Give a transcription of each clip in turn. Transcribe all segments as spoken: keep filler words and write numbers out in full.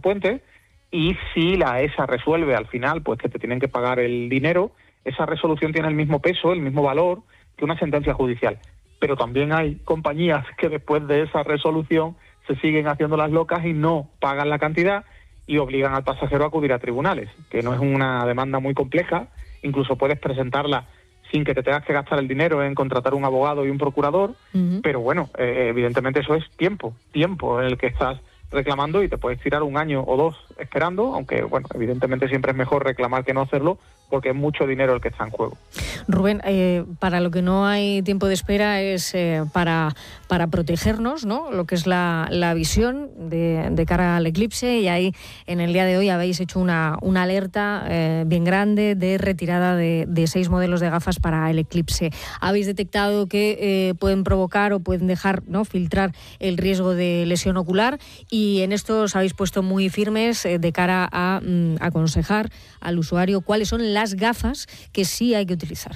puente, y si la E S A resuelve al final pues que te tienen que pagar el dinero, esa resolución tiene el mismo peso, el mismo valor que una sentencia judicial. Pero también hay compañías que después de esa resolución se siguen haciendo las locas y no pagan la cantidad y obligan al pasajero a acudir a tribunales, que no es una demanda muy compleja, incluso puedes presentarla sin que te tengas que gastar el dinero en contratar un abogado y un procurador, uh-huh. pero bueno, eh, evidentemente eso es tiempo, tiempo en el que estás reclamando y te puedes tirar un año o dos esperando, aunque bueno, evidentemente siempre es mejor reclamar que no hacerlo, porque es mucho dinero el que está en juego. Rubén, eh, para lo que no hay tiempo de espera es eh, para, para protegernos, ¿no? Lo que es la, la visión de, de cara al eclipse, y ahí en el día de hoy habéis hecho una, una alerta eh, bien grande de retirada de, de seis modelos de gafas para el eclipse. Habéis detectado que eh, pueden provocar o pueden dejar, ¿no?, filtrar el riesgo de lesión ocular, y en esto os habéis puesto muy firmes eh, de cara a mm, aconsejar al usuario cuáles son las gafas que sí hay que utilizar.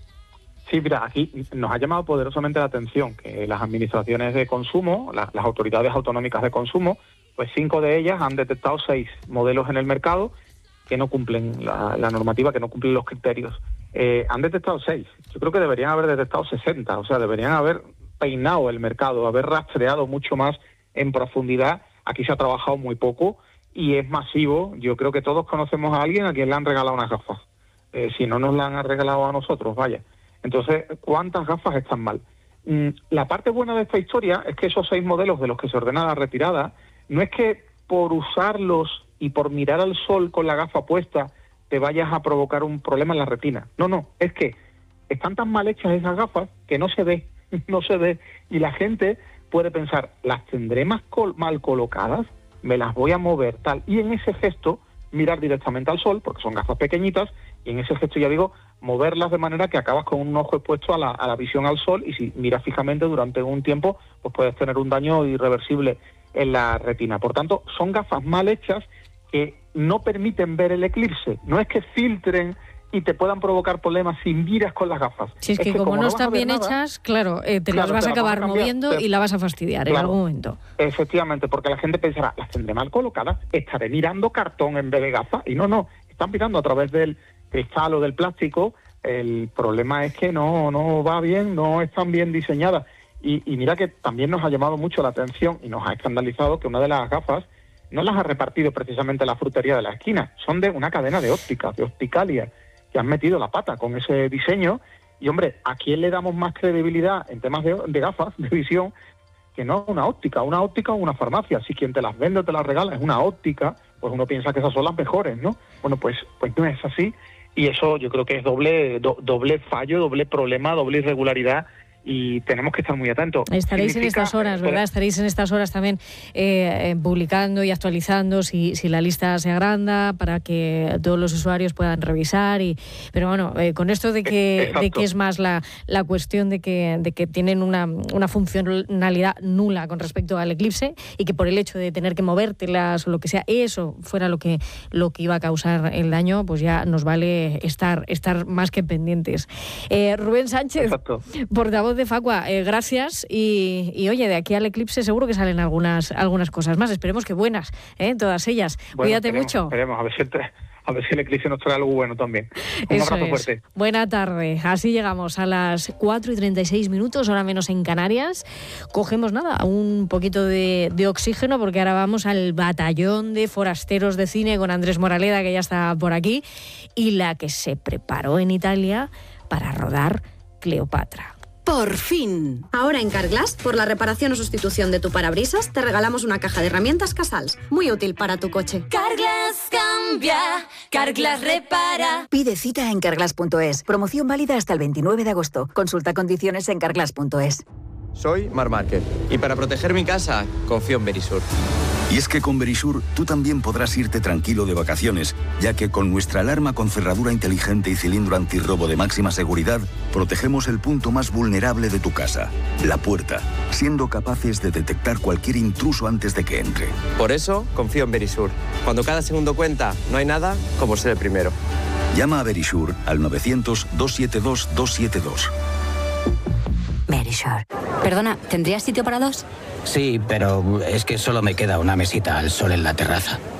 Sí, mira, aquí nos ha llamado poderosamente la atención que las administraciones de consumo, las, las autoridades autonómicas de consumo, pues cinco de ellas han detectado seis modelos en el mercado que no cumplen la, la normativa, que no cumplen los criterios. Eh, han detectado seis. Yo creo que deberían haber detectado sesenta, o sea, deberían haber peinado el mercado, haber rastreado mucho más en profundidad. Aquí se ha trabajado muy poco y es masivo. Yo creo que todos conocemos a alguien a quien le han regalado unas gafas. Eh, si no nos la han regalado a nosotros, vaya. Entonces, ¿cuántas gafas están mal? Mm, la parte buena de esta historia es que esos seis modelos de los que se ordena la retirada, no es que por usarlos y por mirar al sol con la gafa puesta te vayas a provocar un problema en la retina. No, no, es que están tan mal hechas esas gafas que no se ve, no se ve. Y la gente puede pensar, ¿las tendré más col- mal colocadas? ¿Me las voy a mover tal? Y en ese gesto, mirar directamente al sol, porque son gafas pequeñitas, y en ese gesto, ya digo, moverlas de manera que acabas con un ojo expuesto a la, a la visión al sol, y si miras fijamente durante un tiempo, pues puedes tener un daño irreversible en la retina. Por tanto, son gafas mal hechas que no permiten ver el eclipse. No es que filtren y te puedan provocar problemas si miras con las gafas. Si es, es que, que como, como no están bien nada, hechas, claro, eh, te claro, las vas a acabar moviendo te... y la vas a fastidiar claro, en algún momento. Efectivamente, porque la gente pensará, las tendré mal colocadas, estaré mirando cartón en vez de gafas, y no, no, están mirando a través del cristal o del plástico. El problema es que no, no va bien, no están bien diseñadas. Y, y mira que también nos ha llamado mucho la atención y nos ha escandalizado que una de las gafas no las ha repartido precisamente la frutería de la esquina, son de una cadena de ópticas, de Opticalia, que han metido la pata con ese diseño. Y hombre, ¿a quién le damos más credibilidad en temas de, de gafas, de visión, que no una óptica? Una óptica o una farmacia. Si quien te las vende o te las regala es una óptica, pues uno piensa que esas son las mejores, ¿no? Bueno, pues, pues no es así, y eso yo creo que es doble, do, doble fallo, doble problema, doble irregularidad, y tenemos que estar muy atentos. Estaréis en estas horas, ¿verdad? Estaréis en estas horas también eh, publicando y actualizando si, si la lista se agranda para que todos los usuarios puedan revisar. Y pero bueno, eh, con esto de que, de que es más la, la cuestión de que, de que tienen una, una funcionalidad nula con respecto al eclipse, y que por el hecho de tener que movértelas o lo que sea, eso fuera lo que, lo que iba a causar el daño, pues ya nos vale estar, estar más que pendientes. Eh, Rubén Sánchez, Exacto. portavoz de Facua, eh, gracias, y, y oye, de aquí al eclipse seguro que salen algunas algunas cosas más, esperemos que buenas, ¿eh? Todas ellas. Bueno, Cuídate esperemos, mucho. Esperemos, a ver si el, a ver si el eclipse nos trae algo bueno también. Un Eso abrazo es. fuerte. Buena tarde, así llegamos a las cuatro y treinta y seis minutos, hora menos en Canarias. Cogemos nada, un poquito de, de oxígeno, porque ahora vamos al batallón de forasteros de cine con Andrés Moraleda, que ya está por aquí, y la que se preparó en Italia para rodar Cleopatra. ¡Por fin! Ahora en Carglass, por la reparación o sustitución de tu parabrisas, te regalamos una caja de herramientas Casals, muy útil para tu coche. Carglass cambia, Carglass repara. Pide cita en carglass punto es. Promoción válida hasta el veintinueve de agosto. Consulta condiciones en carglass punto es. Soy Marc Márquez y para proteger mi casa confío en Verisur. Y es que con Verisur tú también podrás irte tranquilo de vacaciones, ya que con nuestra alarma con cerradura inteligente y cilindro antirrobo de máxima seguridad, protegemos el punto más vulnerable de tu casa, la puerta, siendo capaces de detectar cualquier intruso antes de que entre. Por eso confío en Verisur. Cuando cada segundo cuenta, no hay nada como ser el primero. Llama a Verisur al novecientos, doscientos setenta y dos, doscientos setenta y dos. Verisur. Perdona, ¿tendrías sitio para dos? Sí, pero es que solo me queda una mesita al sol en la terraza.